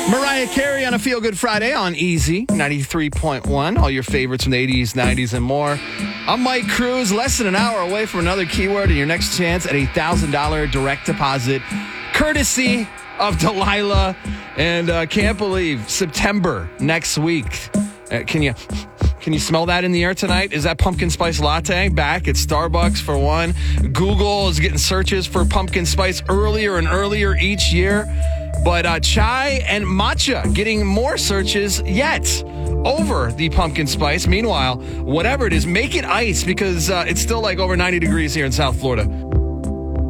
Mariah Carey on a Feel Good Friday on Easy 93.1. All your favorites from the 80s, 90s, and more. I'm Mike Cruz, less than an hour away from another keyword and your next chance at a $1,000 direct deposit, courtesy of Delilah. And can't believe September next week. Can you smell that in the air tonight? Is that pumpkin spice latte back at Starbucks for one? Google is getting searches for pumpkin spice earlier and earlier each year. But chai and matcha getting more searches yet over the pumpkin spice. Meanwhile, whatever it is, make it ice because it's still like over 90 degrees here in South Florida.